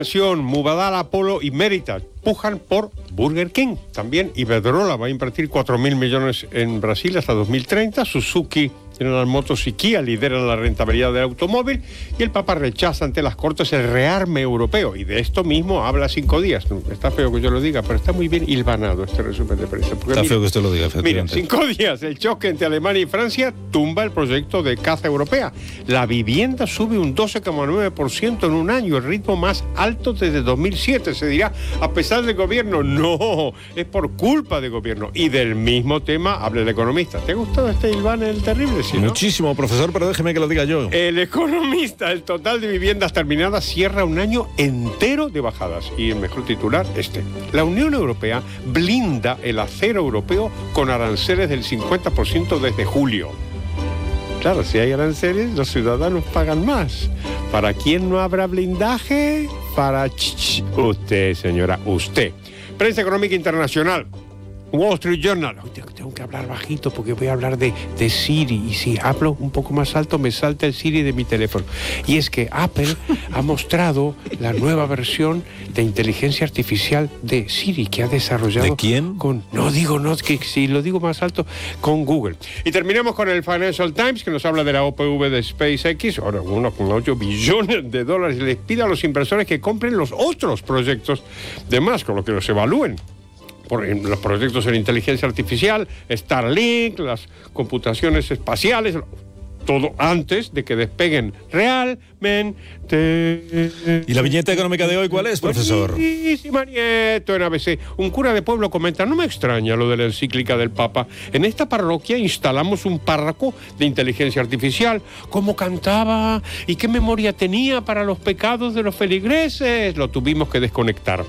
Mubadala, Apolo y Meritage pujan por Burger King. También Iberdrola va a invertir 4.000 millones en Brasil hasta 2030. Suzuki, General Motors y Kia lideran la rentabilidad del automóvil y el Papa rechaza ante las Cortes el rearme europeo. Y de esto mismo habla 5 días. Está feo que yo lo diga, pero está muy bien hilvanado este resumen de prensa. Está feo que usted lo diga, efectivamente. Mira, 5 días. El choque entre Alemania y Francia tumba el proyecto de caza europea. La vivienda sube un 12,9% en un año, el ritmo más alto desde 2007. Se dirá, a pesar del gobierno. No, es por culpa del gobierno. Y del mismo tema habla el economista. ¿Te ha gustado este hilván, el terrible? ¿Sí, no? Muchísimo, profesor, pero déjeme que lo diga yo. El economista, el total de viviendas terminadas cierra un año entero de bajadas. Y el mejor titular, La Unión Europea blinda el acero europeo con aranceles del 50% desde julio. Claro, si hay aranceles, los ciudadanos pagan más. ¿Para quién no habrá blindaje? Para usted, señora, usted. Prensa económica internacional. Wall Street Journal. Tengo que hablar bajito porque voy a hablar de Siri. Y si hablo un poco más alto, me salta el Siri de mi teléfono. Y es que Apple ha mostrado la nueva versión de inteligencia artificial de Siri que ha desarrollado. ¿De quién? Que si lo digo más alto, con Google. Y terminamos con el Financial Times, que nos habla de la OPV de SpaceX. Ahora, 1,8 billones de dólares. Les pide a los inversores que compren los otros proyectos de más, con lo que los evalúen. Por los proyectos en inteligencia artificial, Starlink, las computaciones espaciales, todo antes de que despeguen realmente. ¿Y la viñeta económica de hoy cuál es, profesor? Buenísima, Nieto, en ABC. Un cura de pueblo comenta, no me extraña lo de la encíclica del Papa. En esta parroquia instalamos un párroco de inteligencia artificial. ¿Cómo cantaba? ¿Y qué memoria tenía para los pecados de los feligreses? Lo tuvimos que desconectar.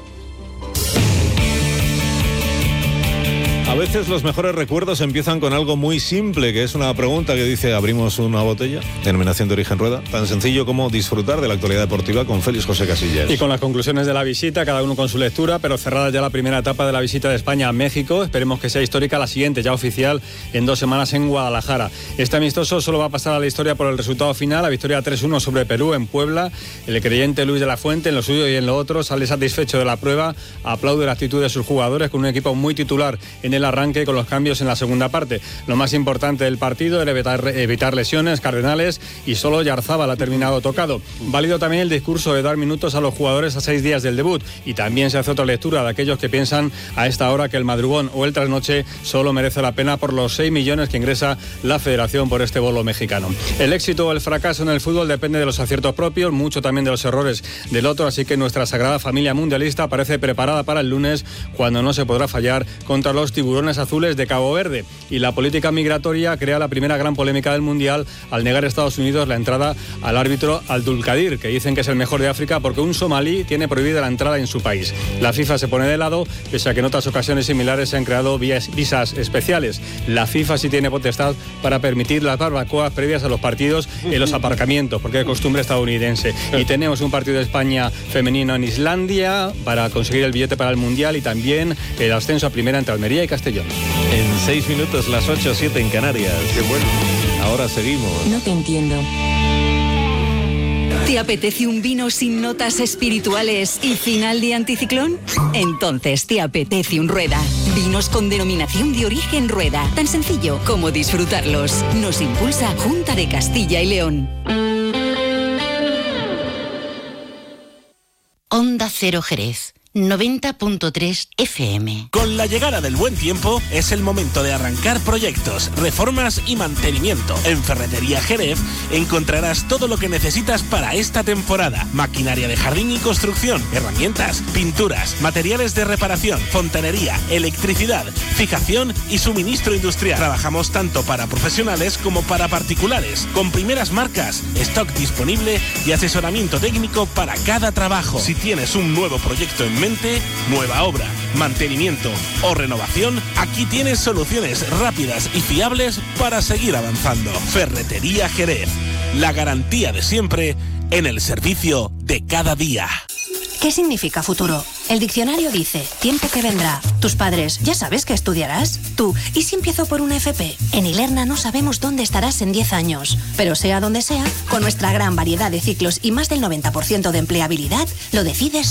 A veces los mejores recuerdos empiezan con algo muy simple, que es una pregunta que dice, ¿abrimos una botella? Denominación de origen Rueda. Tan sencillo como disfrutar de la actualidad deportiva con Félix José Casillas. Y con las conclusiones de la visita, cada uno con su lectura, pero cerrada ya la primera etapa de la visita de España a México. Esperemos que sea histórica la siguiente, ya oficial, en 2 semanas en Guadalajara. Este amistoso solo va a pasar a la historia por el resultado final, la victoria 3-1 sobre Perú en Puebla. El creyente Luis de la Fuente, en lo suyo y en lo otro, sale satisfecho de la prueba, aplaude la actitud de sus jugadores con un equipo muy titular en el arranque con los cambios en la segunda parte. Lo más importante del partido era evitar lesiones cardenales y solo Yarzábal ha terminado tocado. Válido también el discurso de dar minutos a los jugadores a 6 días del debut y también se hace otra lectura de aquellos que piensan a esta hora que el madrugón o el trasnoche solo merece la pena por los 6 millones que ingresa la federación por este bolo mexicano. El éxito o el fracaso en el fútbol depende de los aciertos propios, mucho también de los errores del otro, así que nuestra sagrada familia mundialista parece preparada para el lunes, cuando no se podrá fallar contra los tiburones azules de Cabo Verde. Y la política migratoria crea la primera gran polémica del Mundial al negar a Estados Unidos la entrada al árbitro Abdulkadir, que dicen que es el mejor de África porque un somalí tiene prohibida la entrada en su país. La FIFA se pone de lado, pese a que en otras ocasiones similares se han creado visas especiales. La FIFA sí tiene potestad para permitir las barbacoas previas a los partidos en los aparcamientos, porque es costumbre estadounidense. Y tenemos un partido de España femenino en Islandia para conseguir el billete para el Mundial y también el ascenso a primera entre Almería y Castellón. En 6 minutos, las 8:07 en Canarias. Qué bueno. Ahora seguimos. No te entiendo. ¿Te apetece un vino sin notas espirituales y final de anticiclón? Entonces te apetece un Rueda. Vinos con denominación de origen Rueda. Tan sencillo como disfrutarlos. Nos impulsa Junta de Castilla y León. Onda Cero Jerez. 90.3 FM. Con la llegada del buen tiempo es el momento de arrancar proyectos, reformas y mantenimiento. En Ferretería Jerez encontrarás todo lo que necesitas para esta temporada: maquinaria de jardín y construcción, herramientas, pinturas, materiales de reparación, fontanería, electricidad, fijación y suministro industrial. Trabajamos tanto para profesionales como para particulares, con primeras marcas, stock disponible y asesoramiento técnico para cada trabajo. Si tienes un nuevo proyecto en mente, nueva obra, mantenimiento o renovación, aquí tienes soluciones rápidas y fiables para seguir avanzando. Ferretería Jerez, la garantía de siempre en el servicio de cada día. ¿Qué significa futuro? El diccionario dice, tiempo que vendrá. Tus padres, ¿ya sabes qué estudiarás? Tú, ¿y si empiezo por una FP? En Ilerna no sabemos dónde estarás en 10 años. Pero sea donde sea, con nuestra gran variedad de ciclos y más del 90% de empleabilidad, lo decides